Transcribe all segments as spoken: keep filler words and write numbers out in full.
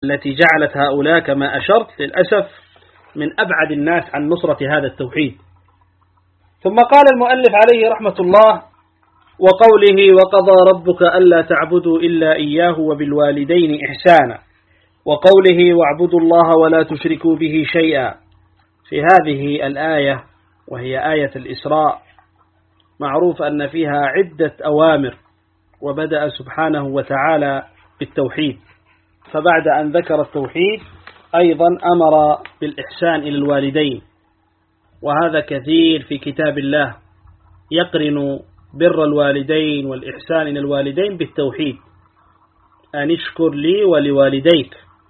التي جعلت هؤلاء كما أشرت للأسف من أبعد الناس عن نصرة هذا التوحيد. ثم قال المؤلف عليه رحمة الله: وقوله وقضى ربك ألا تعبدوا إلا إياه وبالوالدين إحسانا، وقوله واعبدوا الله ولا تشركوا به شيئا. في هذه الآية وهي آية الإسراء معروف أن فيها عدة أوامر، وبدأ سبحانه وتعالى بالتوحيد، فبعد أن ذكر التوحيد أيضا أمر بالإحسان إلى الوالدين، وهذا كثير في كتاب الله يقرن بر الوالدين والإحسان إلى الوالدين بالتوحيد، أن اشكر لي ولوالديك.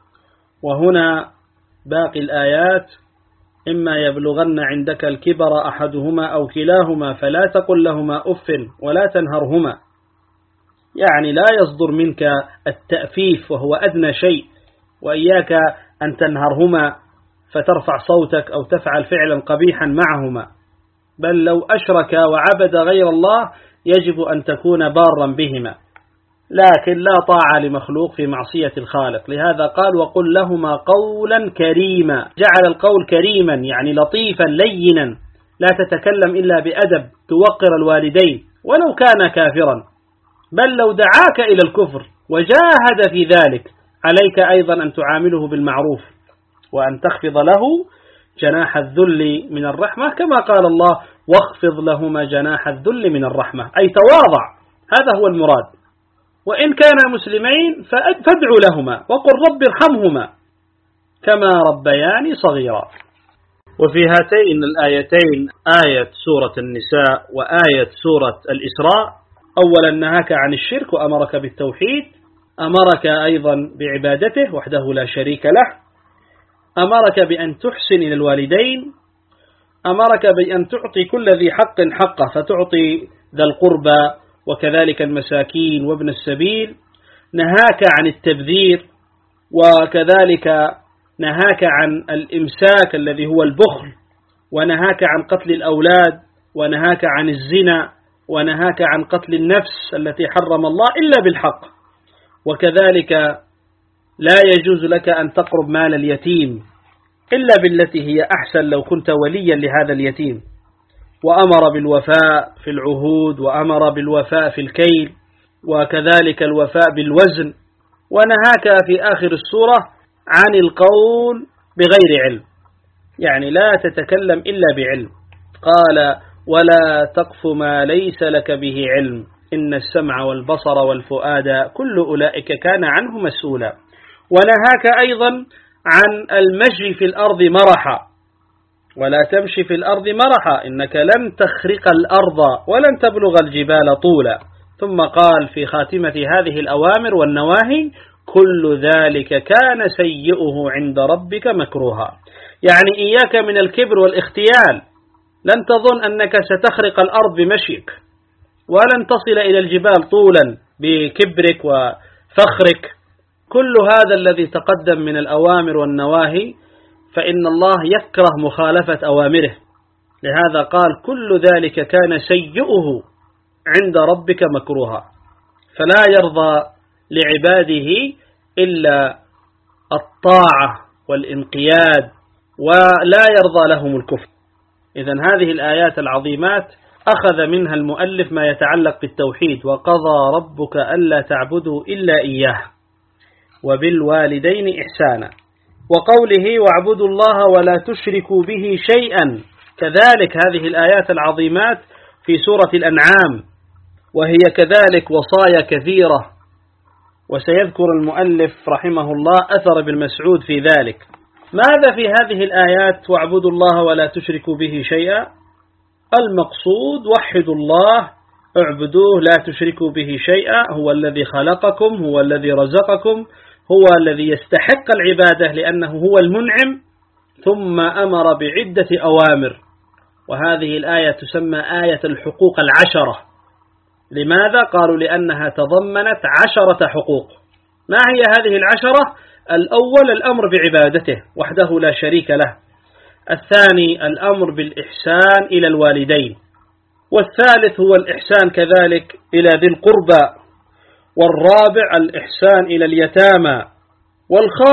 وهنا باقي الآيات: إما يبلغن عندك الكبر أحدهما أو كلاهما فلا تقل لهما أف ولا تنهرهما، يعني لا يصدر منك التأفيف وهو أدنى شيء، وإياك أن تنهرهما فترفع صوتك أو تفعل فعلا قبيحا معهما، بل لو أشرك وعبد غير الله يجب أن تكون بارا بهما، لكن لا طاعة لمخلوق في معصية الخالق. لهذا قال وقل لهما قولا كريما، جعل القول كريما يعني لطيفا لينا، لا تتكلم إلا بأدب توقر الوالدين ولو كان كافرا، بل لو دعاك إلى الكفر وجاهد في ذلك عليك أيضا أن تعامله بالمعروف، وأن تخفض له جناح الذل من الرحمة، كما قال الله واخفض لهما جناح الذل من الرحمة، أي تواضع، هذا هو المراد. وإن كانا مسلمين فادعوا لهما وقل رب ارحمهما كما ربياني صغيرا. وفي هاتين الآيتين، آية سورة النساء وآية سورة الإسراء، أولا نهاك عن الشرك وأمرك بالتوحيد، أمرك أيضا بعبادته وحده لا شريك له، أمرك بأن تحسن إلى الوالدين، أمرك بأن تعطي كل ذي حق حقه، فتعطي ذا القربى وكذلك المساكين وابن السبيل، نهاك عن التبذير، وكذلك نهاك عن الإمساك الذي هو البخل، ونهاك عن قتل الأولاد، ونهاك عن الزنا، ونهاك عن قتل النفس التي حرم الله إلا بالحق، وكذلك لا يجوز لك أن تقرب مال اليتيم إلا بالتي هي أحسن لو كنت وليا لهذا اليتيم، وأمر بالوفاء في العهود، وأمر بالوفاء في الكيل، وكذلك الوفاء بالوزن، ونهاك في آخر السورة عن القول بغير علم، يعني لا تتكلم إلا بعلم. قال ولا تقف ما ليس لك به علم إن السمع والبصر والفؤاد كل أولئك كان عنه مسؤولا. ونهاك أيضا عن المشي في الأرض مرحا، ولا تمشي في الأرض مرحا إنك لن تخرق الأرض ولن تبلغ الجبال طولا. ثم قال في خاتمة هذه الأوامر والنواهي كل ذلك كان سيئه عند ربك مكروها، يعني إياك من الكبر والاختيال، لن تظن أنك ستخرق الأرض بمشيك، ولن تصل إلى الجبال طولا بكبرك وفخرك. كل هذا الذي تقدم من الأوامر والنواهي فإن الله يكره مخالفة أوامره، لهذا قال كل ذلك كان سيئه عند ربك مكروها، فلا يرضى لعباده إلا الطاعة والانقياد، ولا يرضى لهم الكفر. إذن هذه الآيات العظيمات أخذ منها المؤلف ما يتعلق بالتوحيد: وقضى ربك ألا تعبدوا إلا إياه وبالوالدين إحسانا، وقوله واعبدوا الله ولا تشركوا به شيئا، كذلك هذه الآيات العظيمات في سورة الأنعام، وهي كذلك وصايا كثيرة، وسيذكر المؤلف رحمه الله أثر ابن مسعود في ذلك. ماذا في هذه الآيات واعبدوا الله ولا تشركوا به شيئا؟ المقصود وحدوا الله، اعبدوه لا تشركوا به شيئا، هو الذي خلقكم، هو الذي رزقكم، هو الذي يستحق العبادة لأنه هو المنعم. ثم أمر بعدة أوامر، وهذه الآية تسمى آية الحقوق العشرة. لماذا؟ قالوا لأنها تضمنت عشرة حقوق. ما هي هذه العشرة؟ الأول الأمر بعبادته وحده لا شريك له، الثاني الأمر بالإحسان إلى الوالدين، والثالث هو الإحسان كذلك إلى ذي القربى، والرابع الإحسان إلى اليتامى، والخامس